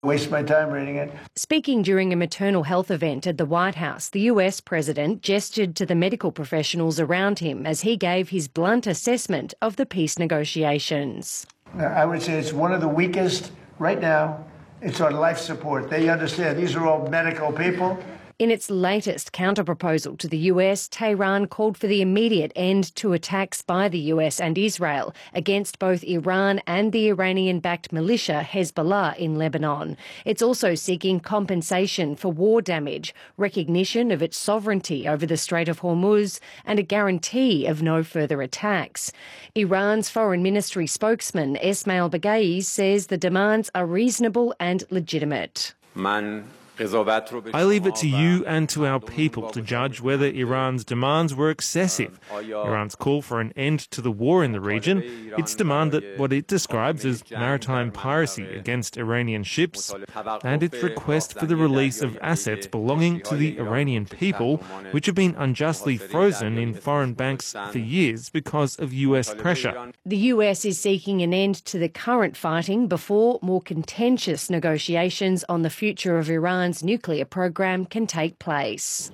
Waste my time reading it. Speaking during a maternal health event at the White House, the US president gestured to the medical professionals around him as he gave his blunt assessment of the peace negotiations. I would say it's one of the weakest right now. It's on life support. They understand these are all medical people. In its latest counter-proposal to the US, Tehran called for the immediate end to attacks by the US and Israel against both Iran and the Iranian-backed militia Hezbollah in Lebanon. It's also seeking compensation for war damage, recognition of its sovereignty over the Strait of Hormuz, and a guarantee of no further attacks. Iran's Foreign Ministry spokesman Esmail Baghaei says the demands are reasonable and legitimate. I leave it to you and to our people to judge whether Iran's demands were excessive. Iran's call for an end to the war in the region, its demand that what it describes as maritime piracy against Iranian ships, and its request for the release of assets belonging to the Iranian people, which have been unjustly frozen in foreign banks for years because of US pressure. The US is seeking an end to the current fighting before more contentious negotiations on the future of Iran's nuclear program can take place.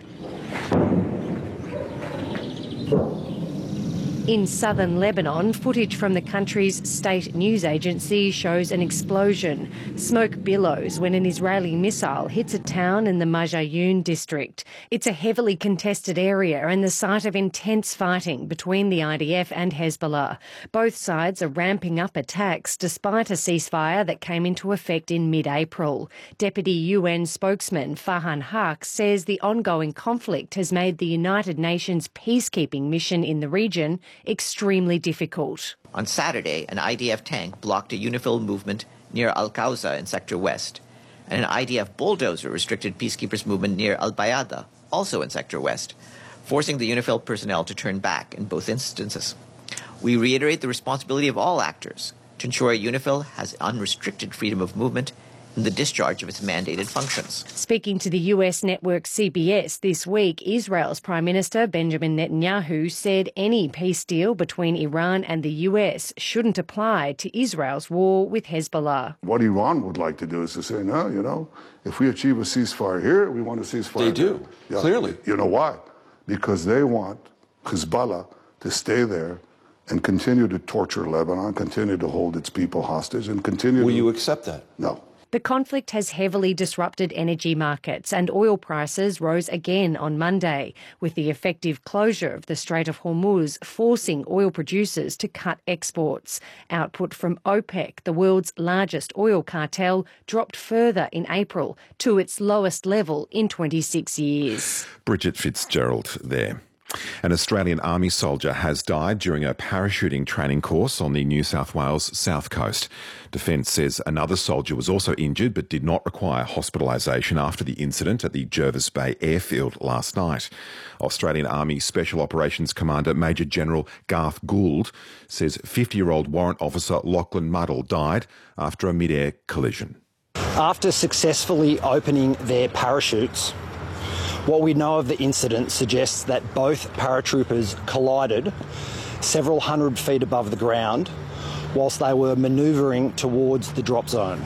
In southern Lebanon, footage from the country's state news agency shows an explosion. Smoke billows when an Israeli missile hits a town in the Majayoun district. It's a heavily contested area and the site of intense fighting between the IDF and Hezbollah. Both sides are ramping up attacks despite a ceasefire that came into effect in mid-April. Deputy UN spokesman Farhan Haq says the ongoing conflict has made the United Nations peacekeeping mission in the region extremely difficult. On Saturday, an IDF tank blocked a UNIFIL movement near Al-Qawza in Sector West, and an IDF bulldozer restricted peacekeepers' movement near Al-Bayada, also in Sector West, forcing the UNIFIL personnel to turn back in both instances. We reiterate the responsibility of all actors to ensure UNIFIL has unrestricted freedom of movement in the discharge of its mandated functions. Speaking to the US network CBS this week, Israel's Prime Minister Benjamin Netanyahu said any peace deal between Iran and the US shouldn't apply to Israel's war with Hezbollah. What Iran would like to do is to say, no, you know, if we achieve a ceasefire here, we want a ceasefire They do, yeah. Clearly. You know why? Because they want Hezbollah to stay there and continue to torture Lebanon, continue to hold its people hostage, and continue Will you accept that? No. The conflict has heavily disrupted energy markets and oil prices rose again on Monday, with the effective closure of the Strait of Hormuz forcing oil producers to cut exports. Output from OPEC, the world's largest oil cartel, dropped further in April to its lowest level in 26 years. Bridget Fitzgerald there. An Australian Army soldier has died during a parachuting training course on the New South Wales south coast. Defence says another soldier was also injured but did not require hospitalisation after the incident at the Jervis Bay airfield last night. Australian Army Special Operations Commander Major General Garth Gould says 50-year-old warrant officer Lachlan Muddle died after a mid-air collision. After successfully opening their parachutes, what we know of the incident suggests that both paratroopers collided several hundred feet above the ground whilst they were manoeuvring towards the drop zone.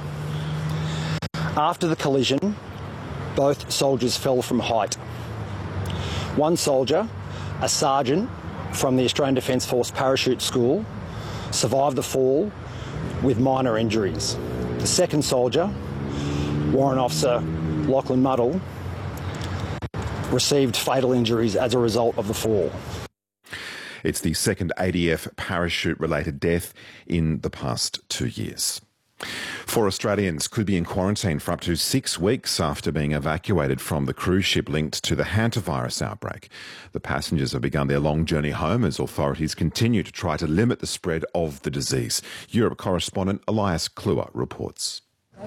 After the collision, both soldiers fell from height. One soldier, a sergeant from the Australian Defence Force Parachute School, survived the fall with minor injuries. The second soldier, Warrant Officer Lachlan Muddle, received fatal injuries as a result of the fall. It's the second ADF parachute-related death in the past 2 years. 4 Australians could be in quarantine for up to 6 weeks after being evacuated from the cruise ship linked to the hantavirus outbreak. The passengers have begun their long journey home as authorities continue to try to limit the spread of the disease. Europe correspondent Elias Kluwer reports.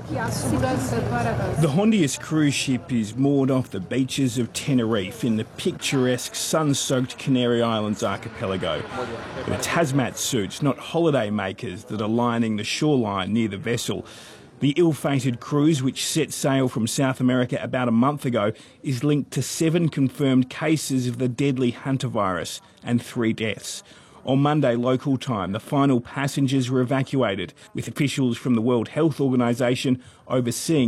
The Hondius cruise ship is moored off the beaches of Tenerife in the picturesque sun-soaked Canary Islands archipelago. But it's hazmat suits, not holiday makers, that are lining the shoreline near the vessel. The ill-fated cruise, which set sail from South America about a month ago, is linked to 7 confirmed cases of the deadly hantavirus and 3 deaths. On Monday local time, the final passengers were evacuated, with officials from the World Health Organization overseeing